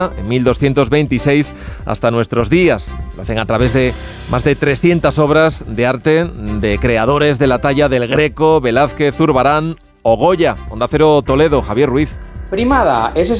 en 1226 hasta nuestros días. Lo hacen a través de más de 300 obras de arte de creadores de la talla del Greco, Velázquez, Zurbarán o Goya. Onda Cero Toledo, Javier Ruiz. Primada, ese